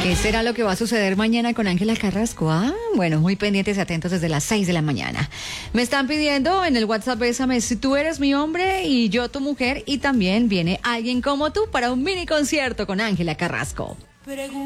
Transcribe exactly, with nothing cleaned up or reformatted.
¿Qué será lo que va a suceder mañana con Ángela Carrasco? Ah, bueno, muy pendientes y atentos desde las seis de la mañana. Me están pidiendo en el WhatsApp Bésame si tú eres mi hombre y yo tu mujer, y también viene alguien como tú para un mini concierto con Ángela Carrasco.